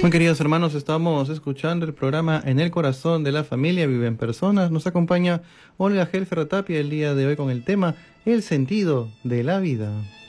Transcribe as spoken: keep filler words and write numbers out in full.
Muy queridos hermanos, estamos escuchando el programa En el Corazón de la Familia Viven Personas. Nos acompaña Olga Gelfer Tapia el día de hoy con el tema El sentido de la vida.